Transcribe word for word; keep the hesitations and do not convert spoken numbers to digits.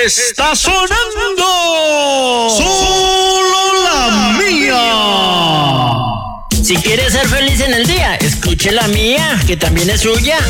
está sonando Solo la Mía. Si quieres ser feliz en el día, escuche la mía, que también es suya.